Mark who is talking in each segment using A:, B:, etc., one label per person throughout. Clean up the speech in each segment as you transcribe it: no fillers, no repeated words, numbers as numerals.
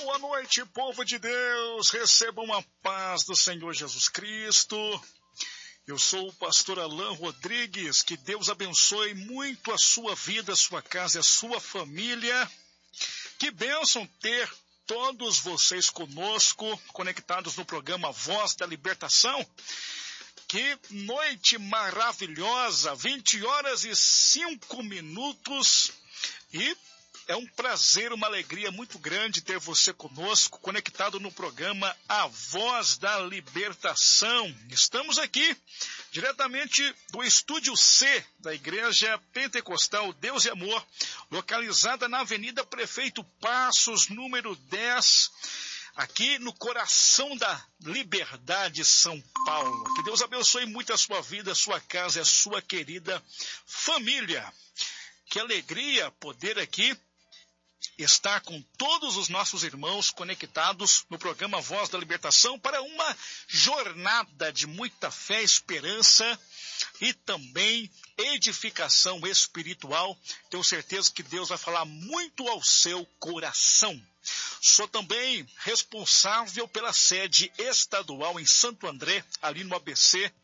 A: Boa noite, povo de Deus, recebam a paz do Senhor Jesus Cristo. Eu sou o pastor Alain Rodrigues, que Deus abençoe muito a sua vida, a sua casa e a sua família. Que bênção ter todos vocês conosco, conectados no programa Voz da Libertação. Que noite maravilhosa, 20h05, e é um prazer, uma alegria muito grande ter você conosco, conectado no programa A Voz da Libertação. Estamos aqui, diretamente do Estúdio C da Igreja Pentecostal Deus e Amor, localizada na Avenida Prefeito Passos, número 10, aqui no coração da Liberdade, São Paulo. Que Deus abençoe muito a sua vida, a sua casa e a sua querida família. Que alegria poder aqui estar com todos os nossos irmãos conectados no programa Voz da Libertação para uma jornada de muita fé, esperança e também edificação espiritual. Tenho certeza que Deus vai falar muito ao seu coração. Sou também responsável pela sede estadual em Santo André, ali no ABC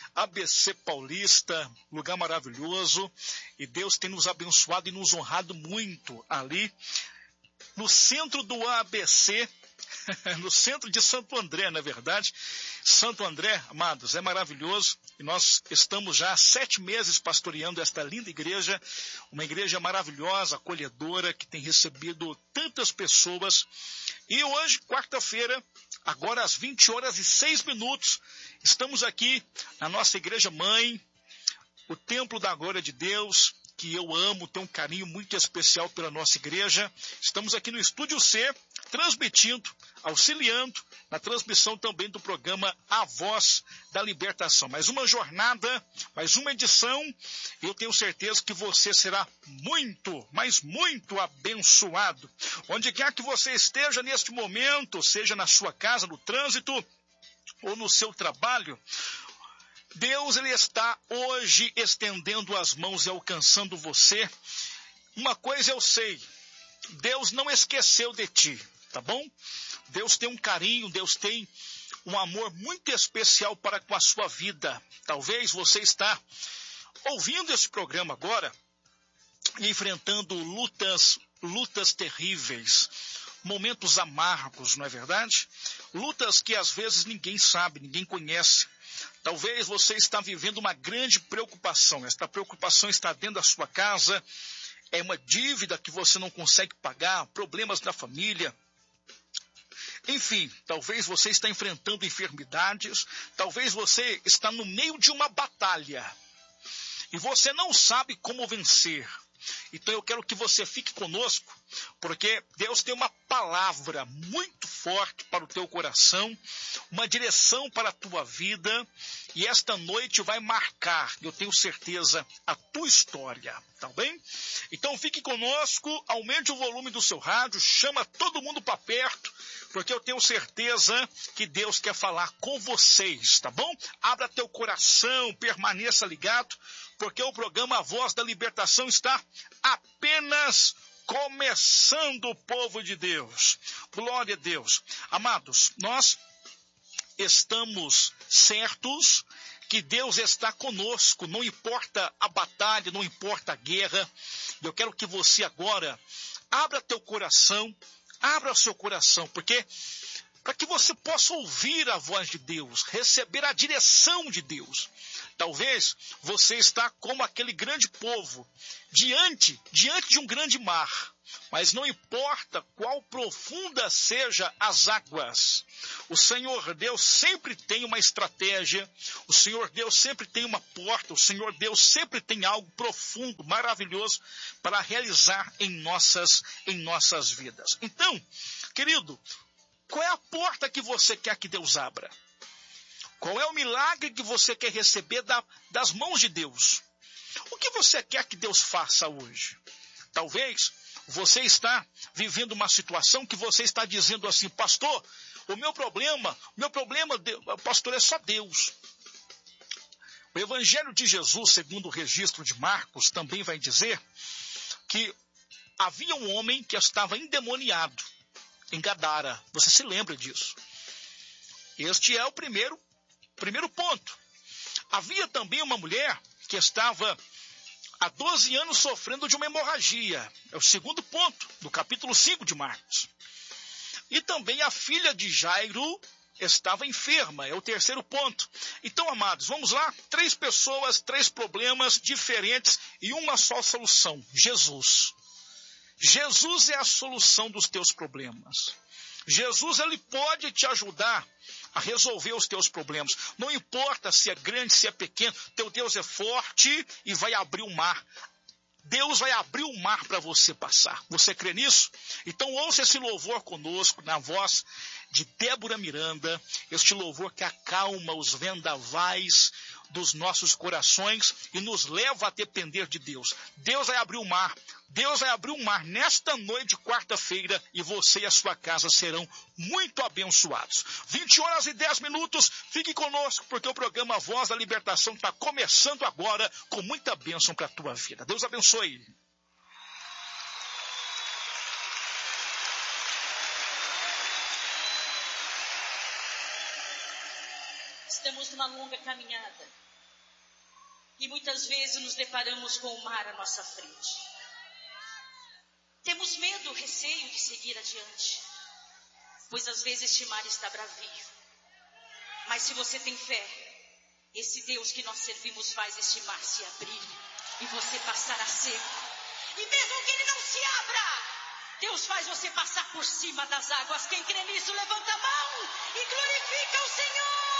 A: Paulista, lugar maravilhoso, e Deus tem nos abençoado e nos honrado muito ali no centro do ABC, no centro de Santo André, na verdade. Santo André, amados, é maravilhoso, e nós estamos já há 7 meses pastoreando esta linda igreja, uma igreja maravilhosa, acolhedora, que tem recebido tantas pessoas. E hoje, quarta-feira, agora às 20h06, estamos aqui na nossa igreja mãe, o Templo da Glória de Deus, que eu amo, tenho um carinho muito especial pela nossa igreja. Estamos aqui no Estúdio C, transmitindo, auxiliando na transmissão também do programa A Voz da Libertação. Mais uma jornada, mais uma edição, e eu tenho certeza que você será muito, mas muito abençoado. Onde quer que você esteja neste momento, seja na sua casa, no trânsito ou no seu trabalho, Deus, Ele está hoje estendendo as mãos e alcançando você. Uma coisa eu sei, Deus não esqueceu de ti, tá bom? Deus tem um carinho, Deus tem um amor muito especial para com a sua vida. Talvez você está ouvindo esse programa agora e enfrentando lutas terríveis, momentos amargos, não é verdade? Lutas que às vezes ninguém sabe, ninguém conhece. Talvez você está vivendo uma grande preocupação. Esta preocupação está dentro da sua casa, é uma dívida que você não consegue pagar, problemas na família. Enfim, talvez você está enfrentando enfermidades, talvez você está no meio de uma batalha e você não sabe como vencer. Então eu quero que você fique conosco, porque Deus tem uma palavra muito forte para o teu coração, uma direção para a tua vida, e esta noite vai marcar, eu tenho certeza, a tua história, tá bem? Então fique conosco, aumente o volume do seu rádio, chama todo mundo para perto, porque eu tenho certeza que Deus quer falar com vocês, tá bom? Abra teu coração, permaneça ligado, porque o programa A Voz da Libertação está apenas começando, povo de Deus. Glória a Deus. Amados, nós estamos certos que Deus está conosco, não importa a batalha, não importa a guerra. Eu quero que você agora abra teu coração, abra seu coração, porque para que você possa ouvir a voz de Deus, receber a direção de Deus. Talvez você está como aquele grande povo, diante de um grande mar, mas não importa qual profunda seja as águas, o Senhor Deus sempre tem uma estratégia, o Senhor Deus sempre tem uma porta, o Senhor Deus sempre tem algo profundo, maravilhoso para realizar em nossas vidas. Então, querido, qual é a porta que você quer que Deus abra? Qual é o milagre que você quer receber das mãos de Deus? O que você quer que Deus faça hoje? Talvez você está vivendo uma situação que você está dizendo assim: pastor, o meu problema, pastor, é só Deus. O Evangelho de Jesus, segundo o registro de Marcos, também vai dizer que havia um homem que estava endemoniado. em Gadara. Você se lembra disso? Este é o primeiro ponto. Havia também uma mulher que estava há 12 anos sofrendo de uma hemorragia. É o segundo ponto do capítulo 5 de Marcos. E também a filha de Jairo estava enferma. É o terceiro ponto. Então, amados, vamos lá. 3 pessoas, 3 problemas diferentes e uma só solução. Jesus. Jesus é a solução dos teus problemas. Jesus, ele pode te ajudar a resolver os teus problemas. Não importa se é grande, se é pequeno, teu Deus é forte e vai abrir o mar. Deus vai abrir o mar para você passar. Você crê nisso? Então ouça esse louvor conosco, na voz de Débora Miranda, este louvor que acalma os vendavais dos nossos corações e nos leva a depender de Deus. Deus vai abrir o mar. Deus vai abrir o mar nesta noite de quarta-feira e você e a sua casa serão muito abençoados. 20h10, fique conosco porque o programa Voz da Libertação está começando agora com muita bênção para a tua vida. Deus abençoe.
B: Estamos numa longa caminhada e muitas vezes nos deparamos com o mar à nossa frente. Temos medo, receio de seguir adiante, pois às vezes este mar está bravio. Mas se você tem fé, esse Deus que nós servimos faz este mar se abrir e você passar a seco. E mesmo que ele não se abra, Deus faz você passar por cima das águas. Quem crê nisso, levanta a mão e glorifica o Senhor.